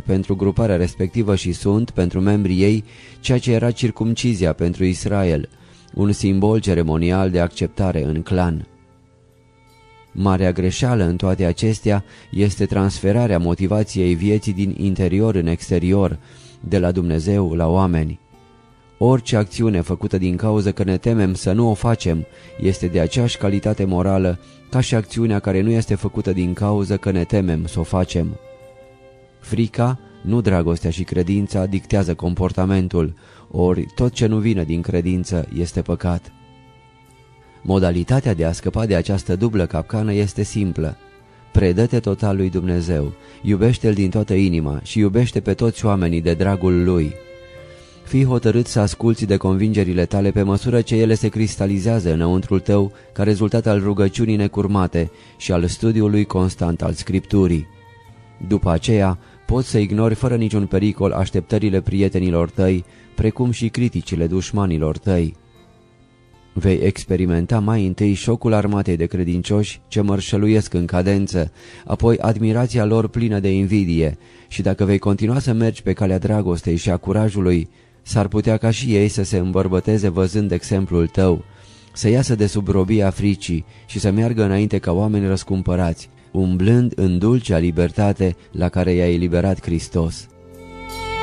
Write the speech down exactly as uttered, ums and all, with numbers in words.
pentru gruparea respectivă și sunt, pentru membrii ei, ceea ce era circumcizia pentru Israel, un simbol ceremonial de acceptare în clan. Marea greșeală în toate acestea este transferarea motivației vieții din interior în exterior, de la Dumnezeu la oameni. Orice acțiune făcută din cauză că ne temem să nu o facem este de aceeași calitate morală ca și acțiunea care nu este făcută din cauză că ne temem să o facem. Frica, nu dragostea și credința, dictează comportamentul, ori tot ce nu vine din credință este păcat. Modalitatea de a scăpa de această dublă capcană este simplă. Predă-te total lui Dumnezeu, iubește-L din toată inima și iubește pe toți oamenii de dragul Lui. Fii hotărât să asculți de convingerile tale pe măsură ce ele se cristalizează înăuntrul tău ca rezultat al rugăciunii necurmate și al studiului constant al Scripturii. După aceea, poți să ignori fără niciun pericol așteptările prietenilor tăi, precum și criticile dușmanilor tăi. Vei experimenta mai întâi șocul armatei de credincioși ce mărșăluiesc în cadență, apoi admirația lor plină de invidie și dacă vei continua să mergi pe calea dragostei și a curajului, s-ar putea ca și ei să se îmbărbăteze văzând exemplul tău, să iasă de sub robia fricii și să meargă înainte ca oameni răscumpărați, umblând în dulcea libertate la care i-a eliberat Hristos.